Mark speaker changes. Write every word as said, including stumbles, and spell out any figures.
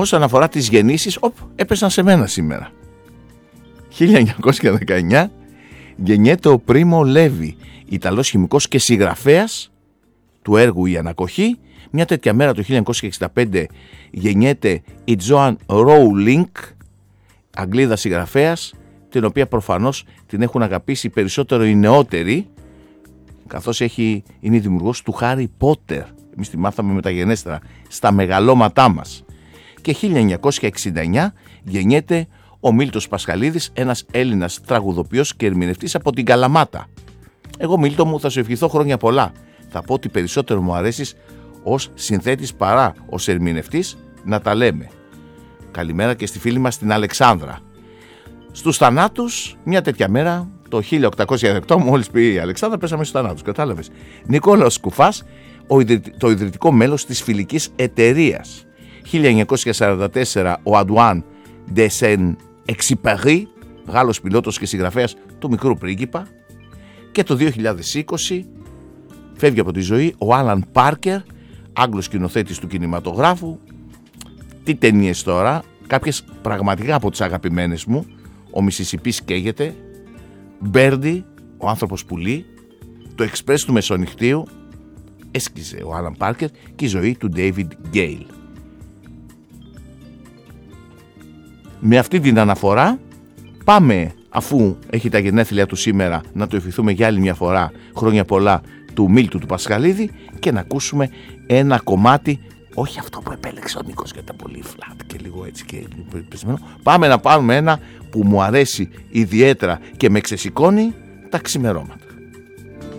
Speaker 1: όσον αφορά τις γεννήσεις, οπ, έπεσαν σε μένα σήμερα. χίλια εννιακόσια δεκαεννιά γεννιέται ο Πρίμο Λέβι, Ιταλός χημικός και συγγραφέας του έργου «Η Ανακοχή». Μια τέτοια μέρα το χίλια εννιακόσια εξήντα πέντε γεννιέται η Τζόαν Ρόουλινγκ, Αγγλίδα συγγραφέας, την οποία προφανώς την έχουν αγαπήσει περισσότερο οι νεότεροι, καθώς έχει, είναι η δημιουργός του Χάρι Πότερ. Εμείς τη μάθαμε μεταγενέστερα στα μεγαλώματά μας. Και χίλια εννιακόσια εξήντα εννιά γεννιέται ο Μίλτος Πασχαλίδης, ένας Έλληνας τραγουδοποιός και ερμηνευτής από την Καλαμάτα. Εγώ, Μίλτο μου, θα σου ευχηθώ χρόνια πολλά. Θα πω ότι περισσότερο μου αρέσεις ως συνθέτης παρά ως ερμηνευτής, να τα λέμε. Καλημέρα και στη φίλη μας την Αλεξάνδρα. Στους θανάτους, μια τέτοια μέρα, το χίλια οκτακόσια οκτώ, μόλις πει η Αλεξάνδρα, πέσαμε στους θανάτους, κατάλαβες. Νικόλαος Κουφάς, το ιδρυτικό μέλος της Φιλικής Εταιρείας. χίλια εννιακόσια σαράντα τέσσερα ο Αντουάν ντε Σεν-Εξυπερί, Γάλλος πιλότος και συγγραφέας του Μικρού Πρίγκιπα. Και το δύο χιλιάδες είκοσι φεύγει από τη ζωή ο Άλαν Πάρκερ, Άγγλος σκηνοθέτης του κινηματογράφου. Τι ταινίες τώρα, κάποιες πραγματικά από τις αγαπημένες μου. Ο Μισισιπής καίγεται, Μπέρντι, ο άνθρωπος πουλί, το Εξπρές του Μεσονυχτίου, έσκησε ο Άλαν Πάρκερ, και η ζωή του Ντέιβιντ Γκέιλ. Με αυτή την αναφορά πάμε, αφού έχει τα γενέθλια του σήμερα, να το ευχηθούμε για άλλη μια φορά χρόνια πολλά του Μίλτου του Πασχαλίδη και να ακούσουμε ένα κομμάτι, όχι αυτό που επέλεξε ο Νίκος γιατί ήταν πολύ flat και λίγο έτσι και πεσμένο. Πάμε να πάρουμε ένα που μου αρέσει ιδιαίτερα και με ξεσηκώνει τα ξημερώματα.